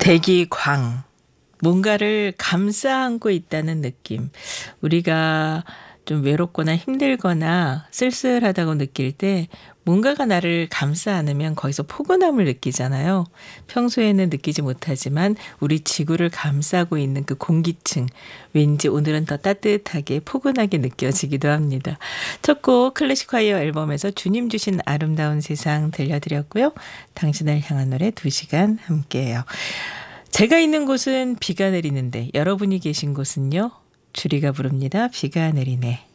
대기광. 뭔가를 감싸 안고 있다는 느낌. 우리가 좀 외롭거나 힘들거나 쓸쓸하다고 느낄 때 뭔가가 나를 감싸 안으면 거기서 포근함을 느끼잖아요. 평소에는 느끼지 못하지만 우리 지구를 감싸고 있는 그 공기층. 왠지 오늘은 더 따뜻하게 포근하게 느껴지기도 합니다. 첫 곡 클래식콰이어 앨범에서 주님 주신 아름다운 세상 들려드렸고요. 당신을 향한 노래 2시간 함께해요. 제가 있는 곳은 비가 내리는데 여러분이 계신 곳은요? 주리가 부릅니다. 비가 내리네.